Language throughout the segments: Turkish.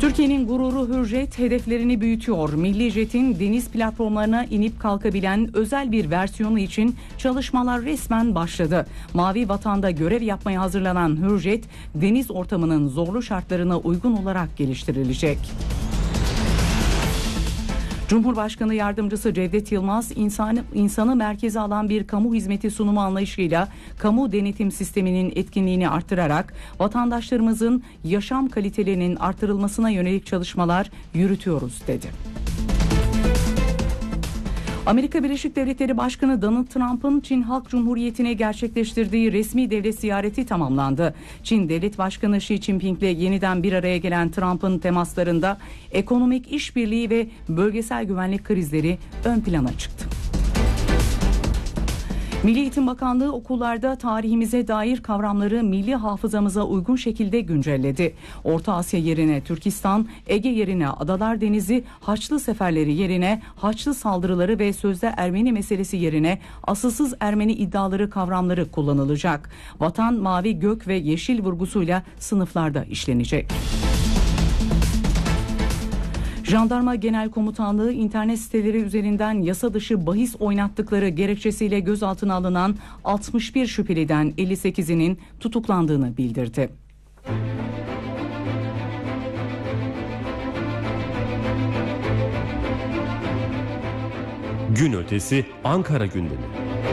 Türkiye'nin gururu Hürjet hedeflerini büyütüyor. Milli Jet'in deniz platformlarına inip kalkabilen özel bir versiyonu için çalışmalar resmen başladı. Mavi Vatan'da görev yapmaya hazırlanan Hürjet, deniz ortamının zorlu şartlarına uygun olarak geliştirilecek. Cumhurbaşkanı Yardımcısı Cevdet Yılmaz, insanı merkeze alan bir kamu hizmeti sunumu anlayışıyla kamu denetim sisteminin etkinliğini artırarak vatandaşlarımızın yaşam kalitelerinin artırılmasına yönelik çalışmalar yürütüyoruz dedi. Amerika Birleşik Devletleri Başkanı Donald Trump'ın Çin Halk Cumhuriyeti'ne gerçekleştirdiği resmi devlet ziyareti tamamlandı. Çin Devlet Başkanı Xi Jinping'le yeniden bir araya gelen Trump'ın temaslarında ekonomik işbirliği ve bölgesel güvenlik krizleri ön plana çıktı. Milli Eğitim Bakanlığı okullarda tarihimize dair kavramları milli hafızamıza uygun şekilde güncelledi. Orta Asya yerine Türkistan, Ege yerine Adalar Denizi, Haçlı seferleri yerine Haçlı saldırıları ve sözde Ermeni meselesi yerine asılsız Ermeni iddiaları kavramları kullanılacak. Vatan, mavi, gök ve yeşil vurgusuyla sınıflarda işlenecek. Jandarma Genel Komutanlığı internet siteleri üzerinden yasa dışı bahis oynattıkları gerekçesiyle gözaltına alınan 61 şüpheliden 58'inin tutuklandığını bildirdi. Gün ötesi Ankara gündemi.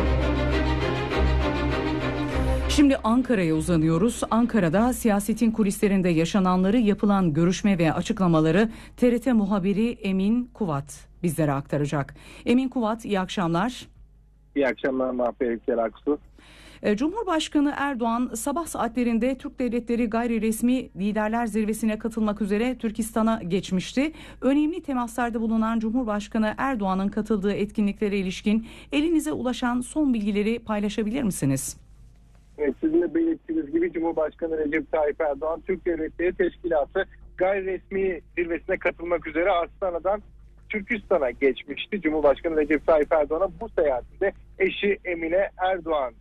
Şimdi Ankara'ya uzanıyoruz. Ankara'da siyasetin kulislerinde yaşananları, yapılan görüşme ve açıklamaları TRT muhabiri Emin Kuvat bizlere aktaracak. Emin Kuvat, iyi akşamlar. İyi akşamlar Mahfi Elker Aksu. Cumhurbaşkanı Erdoğan sabah saatlerinde Türk Devletleri Gayri Resmi Liderler Zirvesi'ne katılmak üzere Türkistan'a geçmişti. Önemli temaslarda bulunan Cumhurbaşkanı Erdoğan'ın katıldığı etkinliklere ilişkin elinize ulaşan son bilgileri paylaşabilir misiniz? Evet, sizin de belirttiğiniz gibi Cumhurbaşkanı Recep Tayyip Erdoğan Türk Devletleri Teşkilatı gayri resmi zirvesine katılmak üzere Astana'dan Türkistan'a geçmişti. Cumhurbaşkanı Recep Tayyip Erdoğan'a bu seyahatinde eşi Emine Erdoğan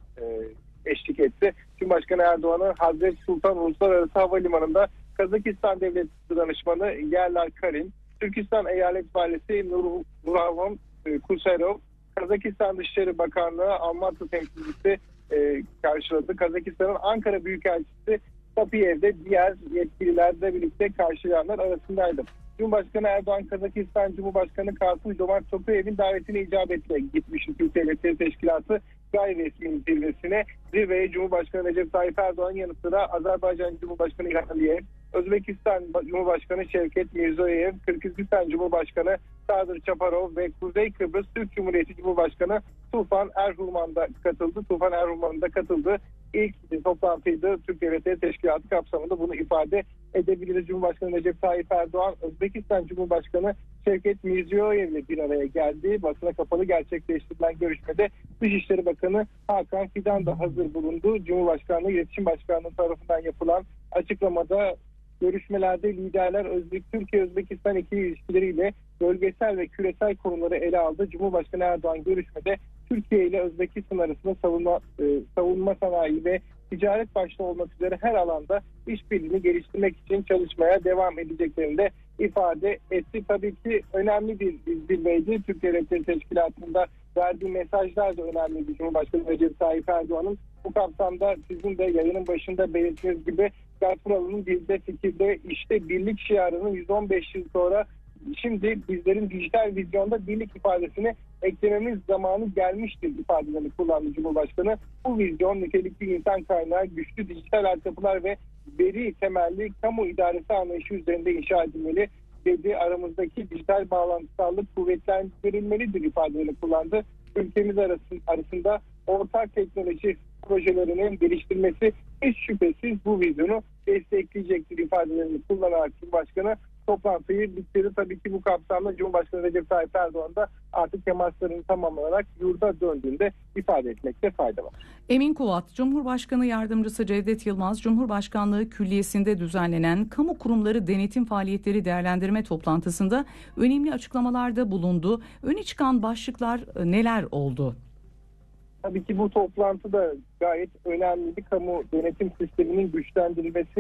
eşlik etti. Cumhurbaşkanı Erdoğan'ı Hazreti Sultan Uluslararası Havalimanı'nda Kazakistan Devlet Danışmanı Yerlar Karin, Türkistan Eyalet Valisi Nurhavon Kusarov, Kazakistan Dışişleri Bakanlığı Almatı temsilcisi karşıladı. Kazakistan'ın Ankara Büyükelçisi Tapiyev'de diğer yetkililerle birlikte karşılayanlar arasındaydı. Cumhurbaşkanı Erdoğan, Kazakistan Cumhurbaşkanı Kasım-Jomart Tokayev'in davetine icabetle gitmişti Türk Devletleri Teşkilatı gayri resmi zirvesine. Zirveye Cumhurbaşkanı Recep Tayyip Erdoğan yanı sıra Azerbaycan Cumhurbaşkanı İlham Aliyev, Özbekistan Cumhurbaşkanı Şevket Mirzoyev, Kırgızistan Cumhurbaşkanı Sadır Çaparov ve Kuzey Kıbrıs Türk Cumhuriyeti Cumhurbaşkanı Tufan Erhulman'da katıldı. Tufan Erhulman'da katıldığı ilk toplantıydı. Türk Devletleri Teşkilatı kapsamında bunu ifade edebiliriz. Cumhurbaşkanı Recep Tayyip Erdoğan, Özbekistan Cumhurbaşkanı Şevket Mirziyoyev ile bir araya geldi. Basına kapalı gerçekleştirilen görüşmede Dışişleri Bakanı Hakan Fidan da hazır bulundu. Cumhurbaşkanlığı İletişim Başkanlığı tarafından yapılan açıklamada görüşmelerde liderler Türkiye-Özbekistan ikili ilişkileriyle bölgesel ve küresel konuları ele aldı. Cumhurbaşkanı Erdoğan görüşmede Türkiye ile Özbekistan arasında savunma sanayi ve ticaret başta olmak üzere her alanda işbirliğini geliştirmek için çalışmaya devam edeceklerini de ifade etti. Tabii ki önemli bir zirveydi. Türk Devletleri Teşkilatı'nda verdiği mesajlar da önemliydi. Cumhurbaşkanı Recep Tayyip Erdoğan'ın bu kapsamda sizin de yayının başında belirttiğiniz gibi Gazprom'un dilde fikirde işte birlik şiarının 115 yıl sonra şimdi bizlerin dijital vizyonda birlik ifadesini eklememiz zamanı gelmiştir ifadelerini kullandı Cumhurbaşkanı. Bu vizyon nitelikli insan kaynağı, güçlü dijital altyapılar ve veri temelli kamu idaresi anlayışı üzerinde inşa edilmeli dedi. Aramızdaki dijital bağlantısallık kuvvetlendirilmelidir ifadelerini kullandı. Ülkemiz arasında ortak teknoloji projelerinin geliştirmesi hiç şüphesiz bu vizyonu destekleyecektir ifadelerini kullanarak Cumhurbaşkanı toplantıyı bitirdi. Tabii ki bu kapsamda Cumhurbaşkanı Recep Tayyip Erdoğan da artık temaslarını tamamlanarak yurda döndüğünde ifade etmekte fayda var. Emin Kuvat, Cumhurbaşkanı Yardımcısı Cevdet Yılmaz, Cumhurbaşkanlığı Külliyesi'nde düzenlenen kamu kurumları denetim faaliyetleri değerlendirme toplantısında önemli açıklamalarda bulundu. Öne çıkan başlıklar neler oldu? Tabii ki bu toplantı da gayet önemli bir kamu denetim sisteminin güçlendirilmesi